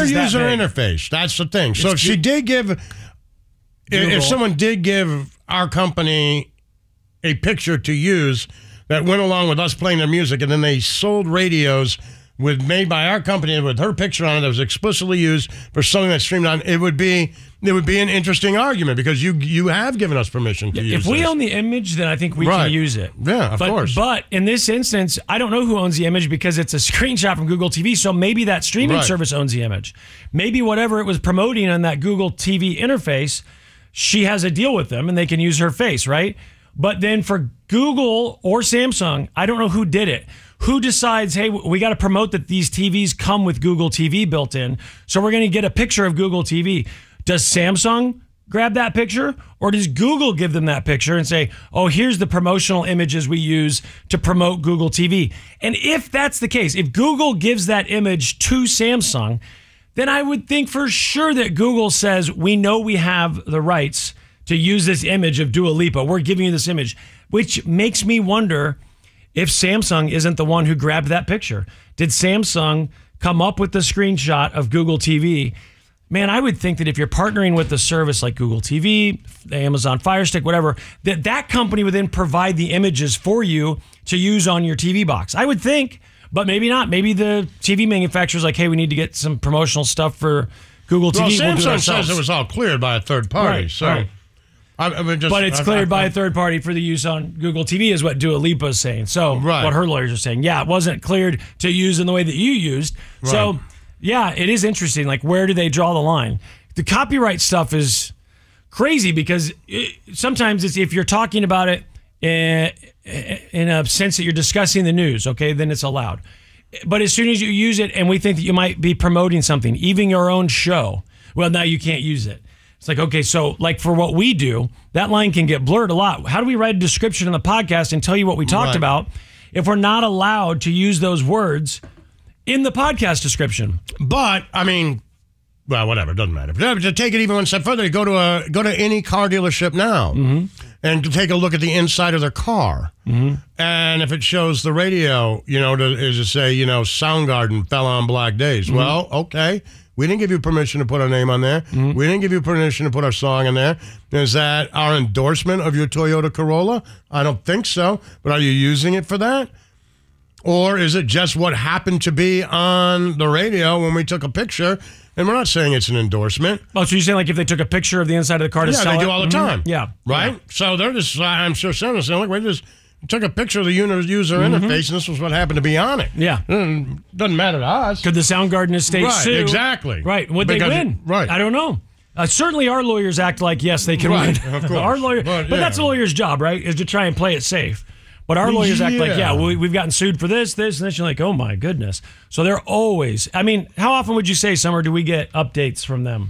their user interface. That's the thing. So if she did give, if someone did give our company a picture to use that went along with us playing their music, and then they sold radios made by our company with her picture on it that was explicitly used for something that's streamed on, it would be an interesting argument because you have given us permission to use it. If we own the image, then I think we can use it. Yeah, of course. But in this instance, I don't know who owns the image because it's a screenshot from Google TV, so maybe that streaming service owns the image. Maybe whatever it was promoting on that Google TV interface, she has a deal with them and they can use her face, right? But then for Google or Samsung, I don't know who did it. Who decides, hey, we got to promote that these TVs come with Google TV built in, so we're going to get a picture of Google TV. Does Samsung grab that picture, or does Google give them that picture and say, oh, here's the promotional images we use to promote Google TV? And if that's the case, if Google gives that image to Samsung, then I would think for sure that Google says, we know we have the rights to use this image of Dua Lipa. We're giving you this image, which makes me wonder if Samsung isn't the one who grabbed that picture. Did Samsung come up with the screenshot of Google TV? Man, I would think that if you're partnering with a service like Google TV, Amazon Fire Stick, whatever, that company would then provide the images for you to use on your TV box. I would think, but maybe not. Maybe the TV manufacturer's like, hey, we need to get some promotional stuff for Google TV. Well, Samsung says it was all cleared by a third party, Right. But it's cleared by a third party for the use on Google TV is what Dua Lipa is saying. So what her lawyers are saying. Yeah, it wasn't cleared to use in the way that you used. Right. So, yeah, it is interesting. Like, where do they draw the line? The copyright stuff is crazy because sometimes it's, if you're talking about it in a sense that you're discussing the news, okay, then it's allowed. But as soon as you use it and we think that you might be promoting something, even your own show, well, now you can't use it. It's like, okay, so like for what we do, that line can get blurred a lot. How do we write a description in the podcast and tell you what we talked about if we're not allowed to use those words in the podcast description? But, I mean, well, whatever, it doesn't matter. To take it even one step further, go to any car dealership now and to take a look at the inside of their car. And if it shows the radio, is it say, Soundgarden fell on black days? Well, okay. We didn't give you permission to put our name on there. We didn't give you permission to put our song in there. Is that our endorsement of your Toyota Corolla? I don't think so. But are you using it for that? Or is it just what happened to be on the radio when we took a picture? And we're not saying it's an endorsement. Oh, so you're saying like if they took a picture of the inside of the car to sell it? Yeah, they do all the time. Yeah. Right? Yeah. So they're just, I'm sure saying, look, we just took a picture of the user interface, and this was what happened to be on it. Yeah. Doesn't matter to us. Could the Soundgarden estate sue? Exactly. Right. Would they win? Right. I don't know. Certainly our lawyers act like, yes, they can win. Of course. Our lawyer, but that's a lawyer's job, right, is to try and play it safe. But our lawyers act like, we've gotten sued for this, and this. You're like, oh, my goodness. So they're always, I mean, how often would you say, Summer, do we get updates from them?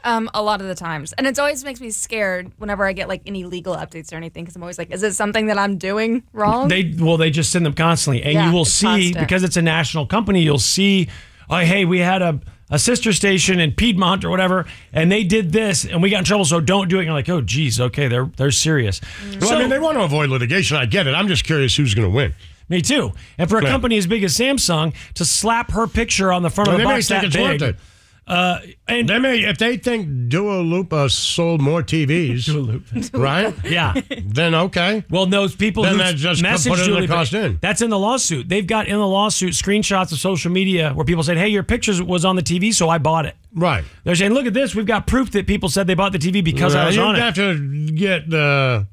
A lot of the times. And it always makes me scared whenever I get like any legal updates or anything because I'm always like, is it something that I'm doing wrong? They just send them constantly. And you will see, constant. Because it's a national company, you'll see, oh, hey, we had a sister station in Piedmont or whatever, and they did this, and we got in trouble, so don't do it. And you're like, oh, geez, okay, they're serious. Well, so, I mean, they want to avoid litigation. I get it. I'm just curious who's going to win. Me too. And for a company as big as Samsung to slap her picture on the front of the box that big. Worth it. And they may, if they think Dua Lipa sold more TVs, right? Yeah. Then okay. Well, those people who messaged Dua Lipa, that's in the lawsuit. They've got in the lawsuit screenshots of social media where people said, "Hey, your picture was on the TV, so I bought it." Right. They're saying, "Look at this. We've got proof that people said they bought the TV because I was on it." You have to get the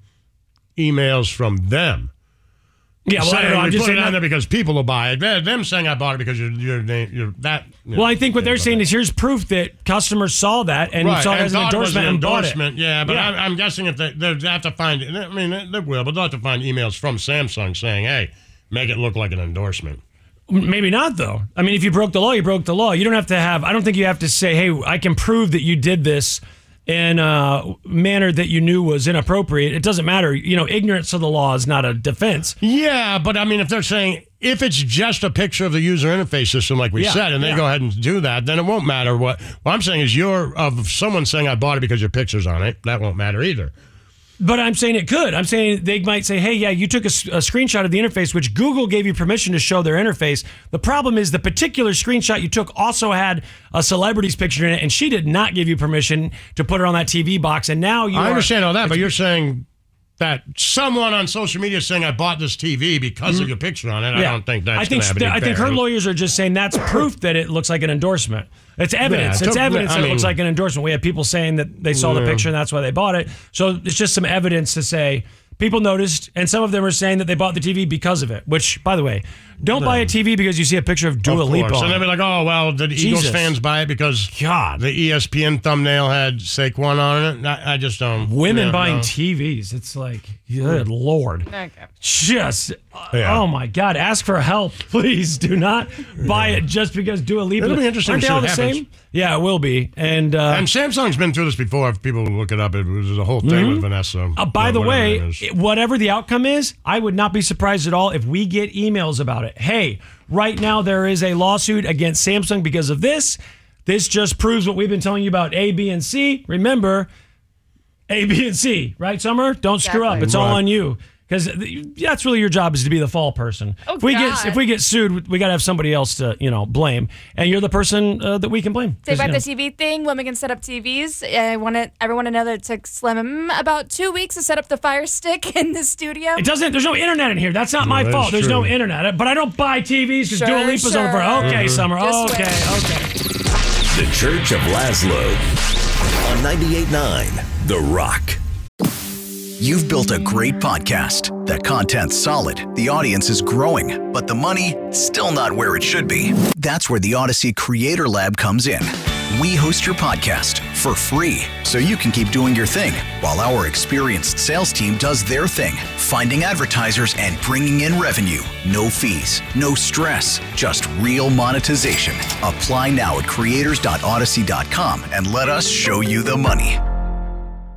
emails from them. Yeah, well, I don't know. I'm just saying that because people will buy it. Them saying I bought it because you're that. Well, I think what they're saying is here's proof that customers saw that and saw it as an endorsement and bought it. Yeah, but I'm guessing if they have to find, I mean, they will, but they'll have to find emails from Samsung saying, hey, make it look like an endorsement. Maybe not, though. I mean, if you broke the law, you broke the law. You don't have to have, I don't think you have to say, hey, I can prove that you did this in a manner that you knew was inappropriate. It doesn't matter. Ignorance of the law is not a defense. Yeah, but I mean, if they're saying, if it's just a picture of the user interface system, like we said, and they go ahead and do that, then it won't matter what I'm saying is of someone saying I bought it because your picture's on it. That won't matter either. But I'm saying it could. I'm saying they might say, hey, yeah, you took a screenshot of the interface, which Google gave you permission to show their interface. The problem is the particular screenshot you took also had a celebrity's picture in it, and she did not give you permission to put her on that TV box. And now I understand all that, but you're saying that someone on social media is saying I bought this TV because of your picture on it. I don't think that's going to have any I think her bearing. lawyers are just saying that's proof that it looks like an endorsement. It's evidence. Yeah, it's evidence that it looks mean- like an endorsement. We have people saying that they saw the picture and that's why they bought it. So it's just some evidence to say people noticed, and some of them are saying that they bought the TV because of it. Which, by the way, don't buy a TV because you see a picture of Dua Lipa. And they'll be like, oh, well, did Eagles Jesus. fans buy it because God. the ESPN thumbnail had Saquon on it? I just don't. Women yeah, buying no. TVs. It's like, good Lord. Okay. Just, Yeah. oh my God, ask for help. Please do not buy it just because Dua Lipa. It'll be interesting Aren't to they see all what the happens. same? Yeah, it will be. And Samsung's been through this before. If people look it up, it was a whole thing with Vanessa. by the whatever way, her name is. whatever the outcome is, I would not be surprised at all if we get emails about it. Hey, right now there is a lawsuit against Samsung because of this. This just proves what we've been telling you about A, B, and C. Remember, A, B, and C, right, Summer? Don't screw up. Exactly. It's all Right. on you. Because that's really your job, is to be the fall person. Oh, if we God. get sued, we got to have somebody else to blame, and you're the person that we can blame. Say 'Cause, about you the TV thing, women can set up TVs. I want everyone to know that it took Slim about 2 weeks to set up the Fire Stick in the studio. It doesn't. There's no internet in here. That's not my that's fault. There's no true. internet. But I don't buy TVs because Sure, Dua Lipa's sure. over. Okay, Summer. Just Okay. The Church of Laszlo on 98.9 The Rock. You've built a great podcast. That content's solid, the audience is growing, but the money, still not where it should be. That's where the Odyssey Creator Lab comes in. We host your podcast for free, so you can keep doing your thing, while our experienced sales team does their thing, finding advertisers and bringing in revenue. No fees, no stress, just real monetization. Apply now at creators.odyssey.com and let us show you the money.